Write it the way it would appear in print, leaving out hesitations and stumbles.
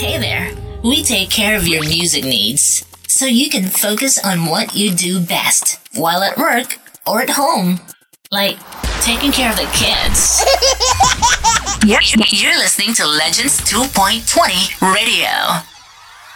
Hey there. We take care of your music needs so you can focus on what you do best while at work or at home. Like taking care of the kids. You're listening to Legends 2.20 Radio.